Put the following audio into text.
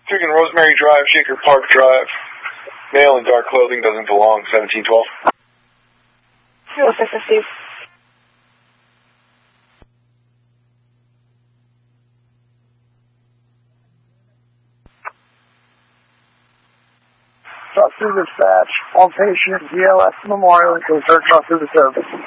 Freaking Rosemary Drive, Shaker Park Drive. Male in dark clothing doesn't belong, 1712. Yes, I see. Trust through dispatch. All patient DLS Memorial and concern trust through the service.